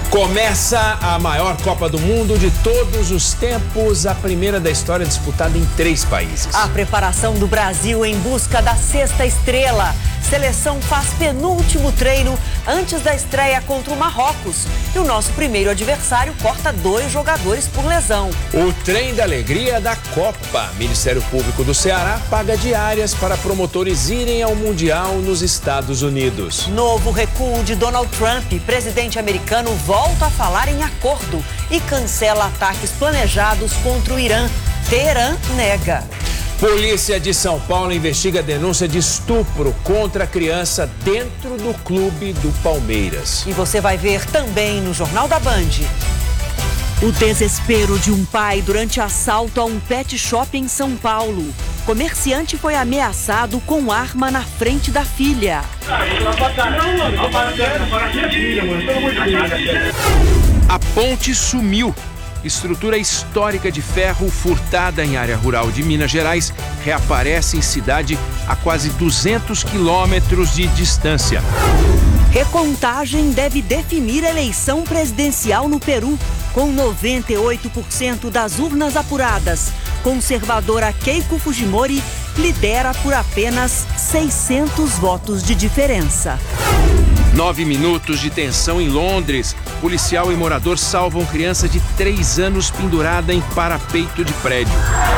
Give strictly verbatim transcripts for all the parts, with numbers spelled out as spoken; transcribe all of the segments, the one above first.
Começa a maior Copa do Mundo de todos os tempos, a primeira da história disputada em três países. A preparação do Brasil em busca da sexta estrela. Seleção faz penúltimo treino antes da estreia contra o Marrocos. E o nosso primeiro adversário corta dois jogadores por lesão. O trem da alegria da Copa. Ministério Público do Ceará paga diárias para promotores irem ao Mundial nos Estados Unidos. Novo recuo de Donald Trump. Presidente americano volta a falar em acordo e cancela ataques planejados contra o Irã. Teherã nega. Polícia de São Paulo investiga a denúncia de estupro contra a criança dentro do clube do Palmeiras. E você vai ver também no Jornal da Band. O desespero de um pai durante assalto a um pet shop em São Paulo. Comerciante foi ameaçado com arma na frente da filha. A ponte sumiu. Estrutura histórica de ferro furtada em área rural de Minas Gerais reaparece em cidade a quase duzentos quilômetros de distância. Recontagem deve definir a eleição presidencial no Peru, com noventa e oito por cento das urnas apuradas. Conservadora Keiko Fujimori lidera por apenas seiscentos votos de diferença. Nove minutos de tensão em Londres. Policial e morador salvam criança de três anos pendurada em parapeito de prédio.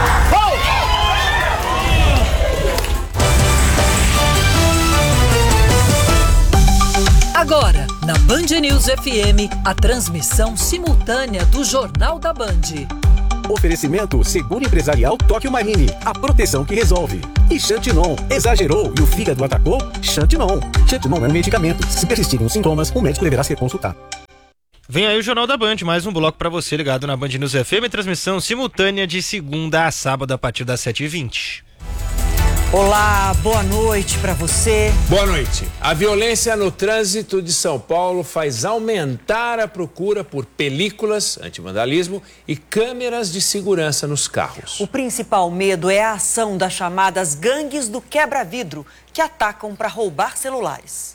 Agora, na Band News F M, a transmissão simultânea do Jornal da Band. Oferecimento Seguro Empresarial Tóquio Marine, a proteção que resolve. E Xantinon, exagerou e o fígado atacou? Xantinon. Xantinon é um medicamento. Se persistirem os sintomas, o médico deverá ser consultado. Vem aí o Jornal da Band, mais um bloco para você ligado na Band News F M, transmissão simultânea de segunda a sábado a partir das sete e vinte. Olá, boa noite para você. Boa noite. A violência no trânsito de São Paulo faz aumentar a procura por películas anti-vandalismo e câmeras de segurança nos carros. O principal medo é a ação das chamadas gangues do quebra-vidro, que atacam para roubar celulares.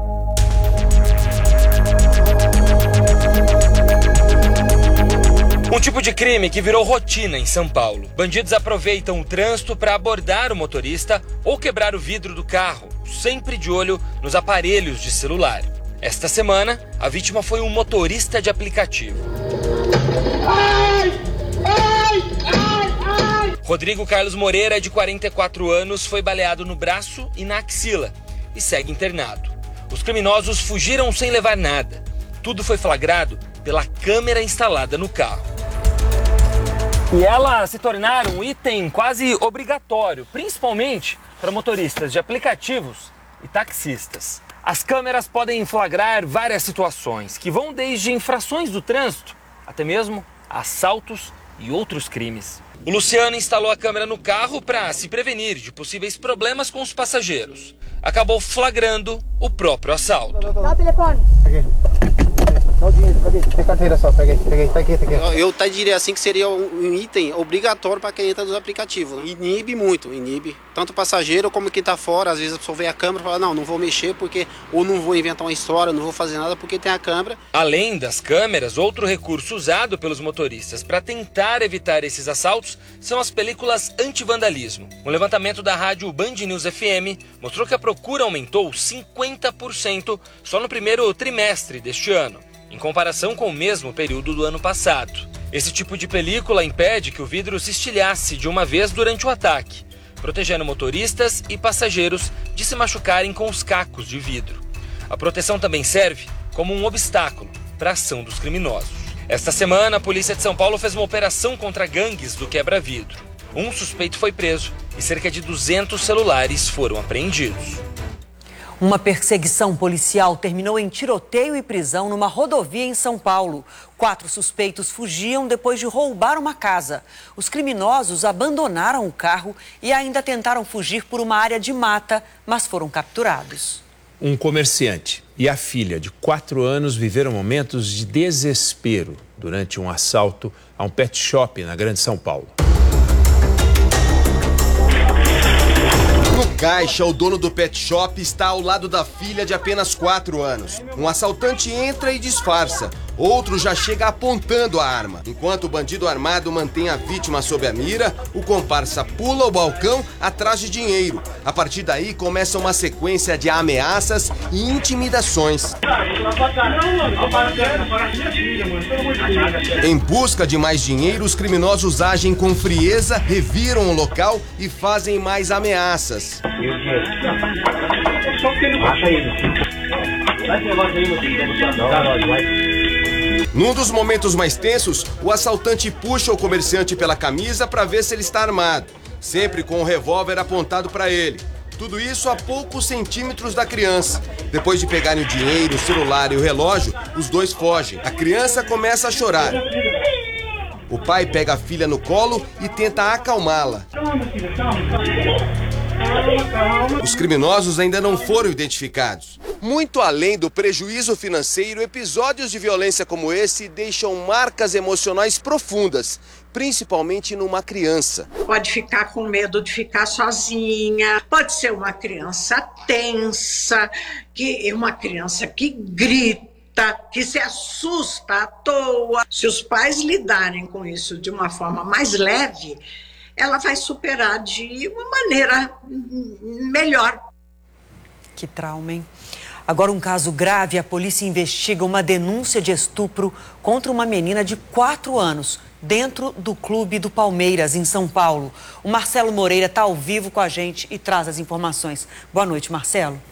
Um tipo de crime que virou rotina em São Paulo. Bandidos aproveitam o trânsito para abordar o motorista ou quebrar o vidro do carro, sempre de olho nos aparelhos de celular. Esta semana, a vítima foi um motorista de aplicativo. Ai, ai, ai, ai. Rodrigo Carlos Moreira, de quarenta e quatro anos, foi baleado no braço e na axila e segue internado. Os criminosos fugiram sem levar nada. Tudo foi flagrado pela câmera instalada no carro. E elas se tornaram um item quase obrigatório, principalmente para motoristas de aplicativos e taxistas. As câmeras podem flagrar várias situações, que vão desde infrações do trânsito até mesmo assaltos e outros crimes. O Luciano instalou a câmera no carro para se prevenir de possíveis problemas com os passageiros. Acabou flagrando o próprio assalto. Dá o telefone. Dá o dinheiro, cadê? Tem carteira só, peguei, peguei, tá aqui, tá aqui. Eu, eu tá, diria assim que seria um item obrigatório para quem entra nos aplicativos. Inibe muito, inibe. Tanto passageiro como quem tá fora, às vezes a pessoa vê a câmera e fala, não, não vou mexer porque, ou não vou inventar uma história, não vou fazer nada porque tem a câmera. Além das câmeras, outro recurso usado pelos motoristas para tentar evitar esses assaltos são as películas anti-vandalismo. Um levantamento da rádio Band News F M mostrou que a procura aumentou cinquenta por cento só no primeiro trimestre deste ano, em comparação com o mesmo período do ano passado. Esse tipo de película impede que o vidro se estilhasse de uma vez durante o ataque, protegendo motoristas e passageiros de se machucarem com os cacos de vidro. A proteção também serve como um obstáculo para a ação dos criminosos. Esta semana, a Polícia de São Paulo fez uma operação contra gangues do quebra-vidro. Um suspeito foi preso e cerca de duzentos celulares foram apreendidos. Uma perseguição policial terminou em tiroteio e prisão numa rodovia em São Paulo. Quatro suspeitos fugiam depois de roubar uma casa. Os criminosos abandonaram o carro e ainda tentaram fugir por uma área de mata, mas foram capturados. Um comerciante e a filha de quatro anos viveram momentos de desespero durante um assalto a um pet shop na Grande São Paulo. No caixa, o dono do pet shop está ao lado da filha de apenas quatro anos. Um assaltante entra e disfarça. outro já chega apontando a arma. Enquanto o bandido armado mantém a vítima sob a mira, o comparsa pula o balcão atrás de dinheiro. A partir daí começa uma sequência de ameaças e intimidações. Em busca de mais dinheiro, os criminosos agem com frieza, reviram o local e fazem mais ameaças. Num dos momentos mais tensos, o assaltante puxa o comerciante pela camisa para ver se ele está armado, sempre com o revólver apontado para ele. Tudo isso a poucos centímetros da criança. Depois de pegarem o dinheiro, o celular e o relógio, os dois fogem. A criança começa a chorar. O pai pega a filha no colo e tenta acalmá-la. Os criminosos ainda não foram identificados. Muito além do prejuízo financeiro, episódios de violência como esse deixam marcas emocionais profundas, principalmente numa criança. Pode ficar com medo de ficar sozinha, pode ser uma criança tensa, que é uma criança que grita, que se assusta à toa. Se os pais lidarem com isso de uma forma mais leve, ela vai superar de uma maneira melhor. Que trauma, hein? Agora um caso grave, a polícia investiga uma denúncia de estupro contra uma menina de quatro anos, dentro do clube do Palmeiras, em São Paulo. O Marcelo Moreira está ao vivo com a gente e traz as informações. Boa noite, Marcelo.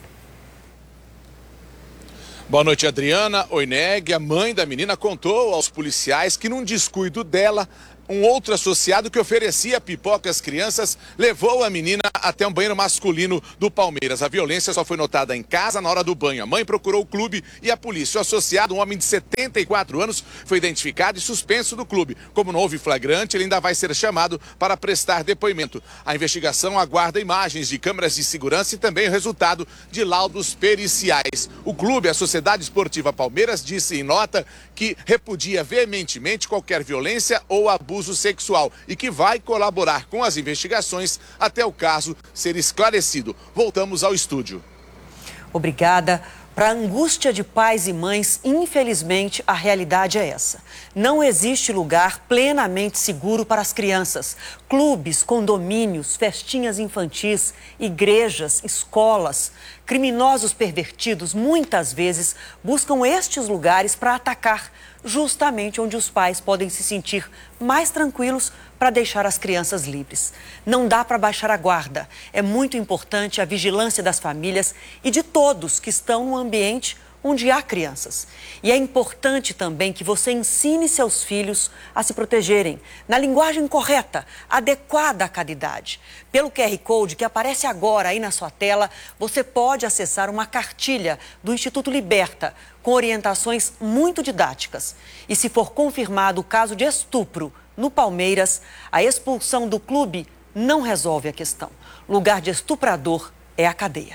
Boa noite, Adriana. Oineg, a mãe da menina, contou aos policiais que num descuido dela, um outro associado que oferecia pipoca às crianças levou a menina até um banheiro masculino do Palmeiras. A violência só foi notada em casa na hora do banho. A mãe procurou o clube e a polícia. O associado, um homem de setenta e quatro anos, foi identificado e suspenso do clube. Como não houve flagrante, ele ainda vai ser chamado para prestar depoimento. A investigação aguarda imagens de câmeras de segurança e também o resultado de laudos periciais. O clube, a Sociedade Esportiva Palmeiras, disse em nota que repudia veementemente qualquer violência ou abuso sexual e que vai colaborar com as investigações até o caso ser esclarecido. Voltamos ao estúdio. Obrigada. Para a angústia de pais e mães, infelizmente, a realidade é essa. Não existe lugar plenamente seguro para as crianças. Clubes, condomínios, festinhas infantis, igrejas, escolas. Criminosos pervertidos, muitas vezes, buscam estes lugares para atacar, justamente onde os pais podem se sentir mais tranquilos para deixar as crianças livres. Não dá para baixar a guarda. É muito importante a vigilância das famílias e de todos que estão no ambiente onde há crianças. E é importante também que você ensine seus filhos a se protegerem, na linguagem correta, adequada a cada idade. Pelo Q R Code que aparece agora aí na sua tela, você pode acessar uma cartilha do Instituto Liberta, com orientações muito didáticas. E se for confirmado o caso de estupro no Palmeiras, a expulsão do clube não resolve a questão. Lugar de estuprador é a cadeia.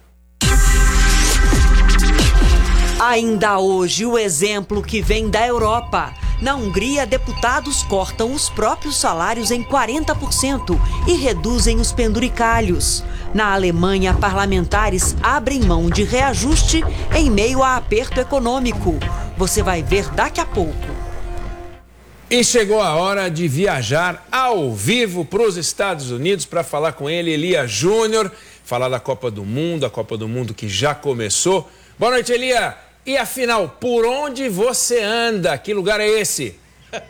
Ainda hoje, o exemplo que vem da Europa. Na Hungria, deputados cortam os próprios salários em quarenta por cento e reduzem os penduricalhos. Na Alemanha, parlamentares abrem mão de reajuste em meio a aperto econômico. Você vai ver daqui a pouco. E chegou a hora de viajar ao vivo para os Estados Unidos para falar com ele, Elia Júnior, falar da Copa do Mundo, a Copa do Mundo que já começou. Boa noite, Elia. E afinal, por onde você anda? Que lugar é esse?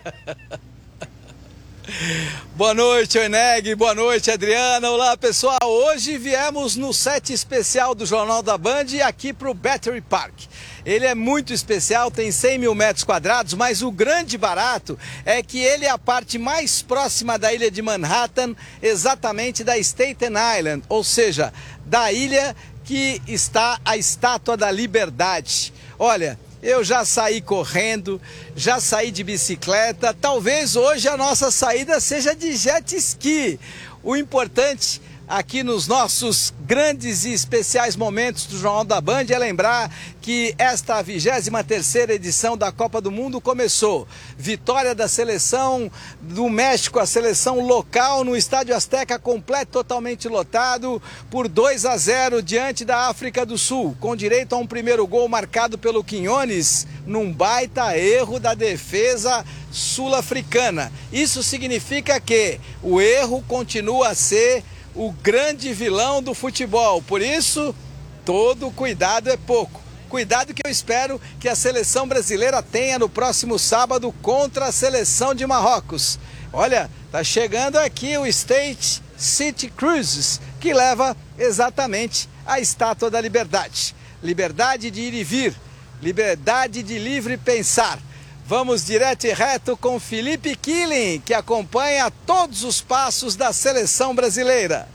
Boa noite, Oineg. Boa noite, Adriana. Olá, pessoal. Hoje viemos no set especial do Jornal da Band aqui para o Battery Park. Ele é muito especial, tem cem mil metros quadrados, mas o grande barato é que ele é a parte mais próxima da ilha de Manhattan, exatamente da Staten Island, ou seja, da ilha que está a Estátua da Liberdade. Olha, eu já saí correndo, já saí de bicicleta, talvez hoje a nossa saída seja de jet ski. O importante aqui nos nossos grandes e especiais momentos do Jornal da Band é lembrar que esta vigésima terceira edição da Copa do Mundo começou. Vitória da seleção do México, a seleção local no Estádio Azteca, completo, totalmente lotado, por dois a zero diante da África do Sul, com direito a um primeiro gol marcado pelo Quinones, num baita erro da defesa sul-africana. Isso significa que o erro continua a ser o grande vilão do futebol. Por isso, todo cuidado é pouco. Cuidado que eu espero que a seleção brasileira tenha no próximo sábado contra a seleção de Marrocos. Olha, tá chegando aqui o State City Cruises, que leva exatamente a Estátua da Liberdade. Liberdade de ir e vir, liberdade de livre pensar. Vamos direto e reto com Felipe Killing, que acompanha todos os passos da seleção brasileira.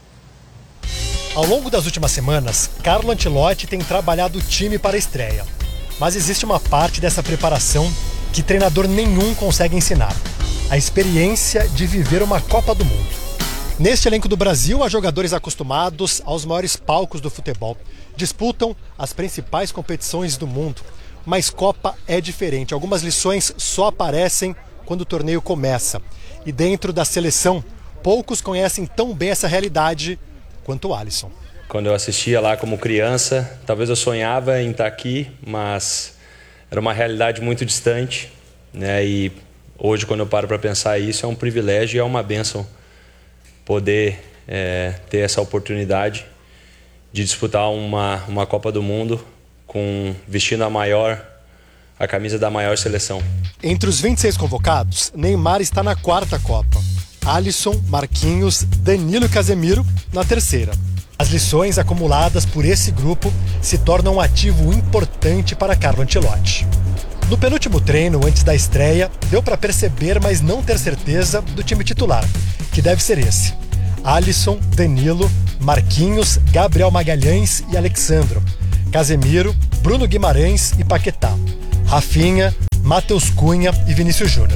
Ao longo das últimas semanas, Carlo Ancelotti tem trabalhado o time para a estreia. Mas existe uma parte dessa preparação que treinador nenhum consegue ensinar: a experiência de viver uma Copa do Mundo. Neste elenco do Brasil, há jogadores acostumados aos maiores palcos do futebol. Disputam as principais competições do mundo. Mas Copa é diferente. Algumas lições só aparecem quando o torneio começa. E dentro da seleção, poucos conhecem tão bem essa realidade quanto o Alisson. Quando eu assistia lá como criança, talvez eu sonhava em estar aqui, mas era uma realidade muito distante, né? E hoje, quando eu paro para pensar isso, é um privilégio e é uma bênção poder é, ter essa oportunidade de disputar uma, uma Copa do Mundo com vestindo a maior, a camisa da maior seleção. Entre os vinte e seis convocados, Neymar está na quarta Copa. Alisson, Marquinhos, Danilo e Casemiro na terceira. As lições acumuladas por esse grupo se tornam um ativo importante para Carlo Ancelotti. No penúltimo treino, antes da estreia, deu para perceber, mas não ter certeza, do time titular, que deve ser esse: Alisson, Danilo, Marquinhos, Gabriel Magalhães e Alexandro, Casemiro, Bruno Guimarães e Paquetá, Rafinha, Matheus Cunha e Vinícius Júnior.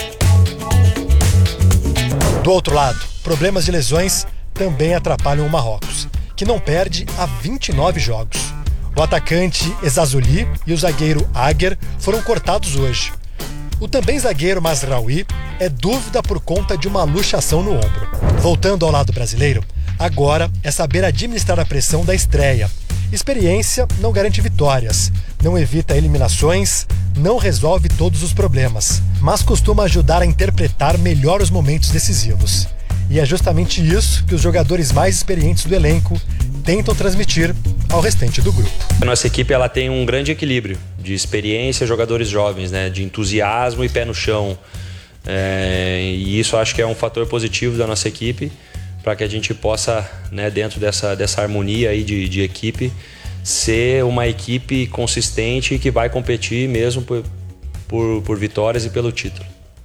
Do outro lado, problemas de lesões também atrapalham o Marrocos, que não perde há vinte e nove jogos. O atacante Ezazuli e o zagueiro Aguer foram cortados hoje. O também zagueiro Mazraoui é dúvida por conta de uma luxação no ombro. Voltando ao lado brasileiro, agora é saber administrar a pressão da estreia. Experiência não garante vitórias, não evita eliminações, não resolve todos os problemas, mas costuma ajudar a interpretar melhor os momentos decisivos. E é justamente isso que os jogadores mais experientes do elenco tentam transmitir ao restante do grupo. A nossa equipe ela tem um grande equilíbrio de experiência, jogadores jovens, né, de entusiasmo e pé no chão. É, e isso acho que é um fator positivo da nossa equipe, para que a gente possa, né, dentro dessa, dessa harmonia aí de, de equipe, ser uma equipe consistente e que vai competir mesmo por, por, por vitórias e pelo título.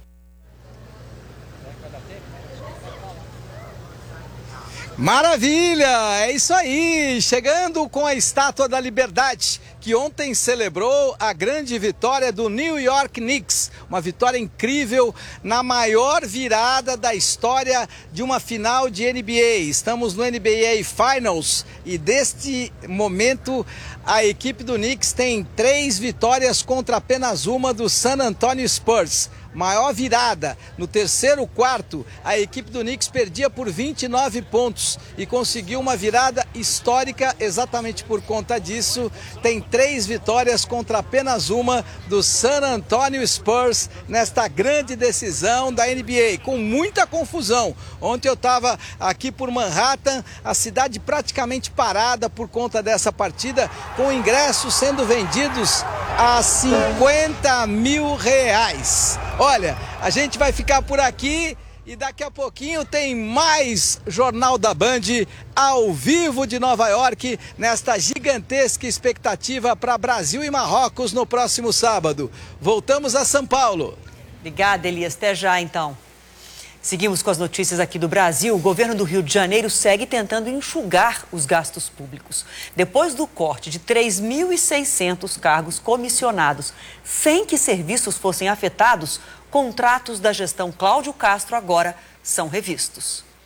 Maravilha! É isso aí! Chegando com a Estátua da Liberdade, que ontem celebrou a grande vitória do New York Knicks. Uma vitória incrível na maior virada da história de uma final de N B A. Estamos no N B A Finals e deste momento a equipe do Knicks tem três vitórias contra apenas uma do San Antonio Spurs. Maior virada. No terceiro quarto, a equipe do Knicks perdia por vinte e nove pontos e conseguiu uma virada histórica exatamente por conta disso. Tem três vitórias contra apenas uma do San Antonio Spurs nesta grande decisão da N B A, com muita confusão. Ontem eu estava aqui por Manhattan, a cidade praticamente parada por conta dessa partida, com ingressos sendo vendidos a cinquenta mil reais. Olha, a gente vai ficar por aqui e daqui a pouquinho tem mais Jornal da Band ao vivo de Nova York, nesta gigantesca expectativa para Brasil e Marrocos no próximo sábado. Voltamos a São Paulo. Obrigada, Elias. Até já, então. Seguimos com as notícias aqui do Brasil. O governo do Rio de Janeiro segue tentando enxugar os gastos públicos. Depois do corte de três mil e seiscentos cargos comissionados, sem que serviços fossem afetados, contratos da gestão Cláudio Castro agora são revistos.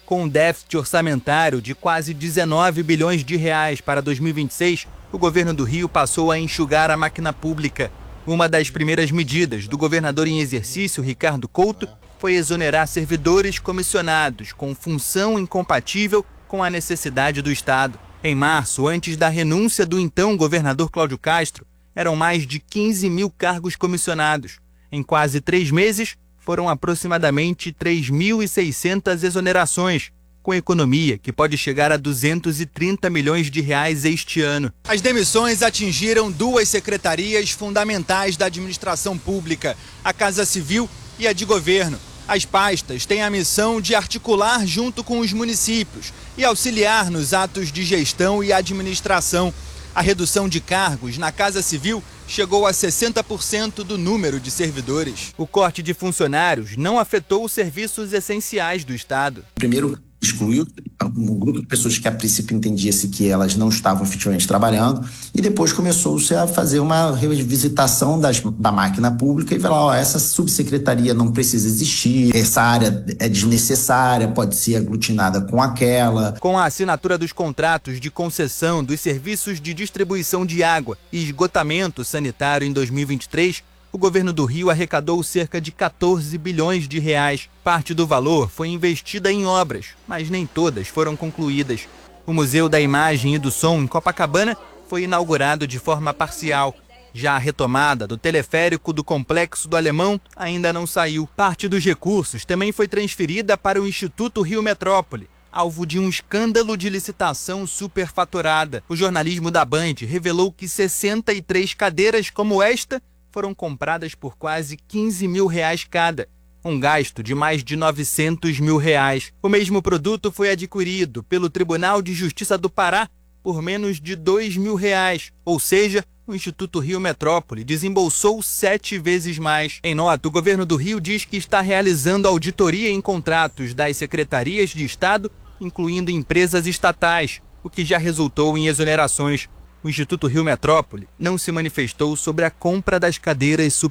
Com um déficit orçamentário de quase dezenove bilhões de reais para dois mil e vinte e seis, o governo do Rio passou a enxugar a máquina pública. Uma das primeiras medidas do governador em exercício, Ricardo Couto, foi exonerar servidores comissionados com função incompatível com a necessidade do Estado. Em março, antes da renúncia do então governador Cláudio Castro, eram mais de quinze mil cargos comissionados. Em quase três meses, foram aproximadamente três mil e seiscentas exonerações, com economia que pode chegar a duzentos e trinta milhões de reais este ano. As demissões atingiram duas secretarias fundamentais da administração pública, a Casa Civil e a de Governo. As pastas têm a missão de articular junto com os municípios e auxiliar nos atos de gestão e administração. A redução de cargos na Casa Civil chegou a sessenta por cento do número de servidores. O corte de funcionários não afetou os serviços essenciais do Estado. Primeiro, excluiu um grupo de pessoas que a princípio entendia-se que elas não estavam efetivamente trabalhando, e depois começou-se a fazer uma revisitação das, da máquina pública e falar, ó, essa subsecretaria não precisa existir, essa área é desnecessária, pode ser aglutinada com aquela. Com a assinatura dos contratos de concessão dos serviços de distribuição de água e esgotamento sanitário em dois mil e vinte e três, o governo do Rio arrecadou cerca de quatorze bilhões de reais. Parte do valor foi investida em obras, mas nem todas foram concluídas. O Museu da Imagem e do Som, em Copacabana, foi inaugurado de forma parcial. Já a retomada do teleférico do Complexo do Alemão ainda não saiu. Parte dos recursos também foi transferida para o Instituto Rio Metrópole, alvo de um escândalo de licitação superfaturada. O jornalismo da Band revelou que sessenta e três cadeiras como esta foram compradas por quase quinze mil reais cada, um gasto de mais de novecentos mil reais. O mesmo produto foi adquirido pelo Tribunal de Justiça do Pará por menos de dois mil reais, ou seja, o Instituto Rio Metrópole desembolsou sete vezes mais. Em nota, o governo do Rio diz que está realizando auditoria em contratos das secretarias de Estado, incluindo empresas estatais, o que já resultou em exonerações. O Instituto Rio Metrópole não se manifestou sobre a compra das cadeiras superiores.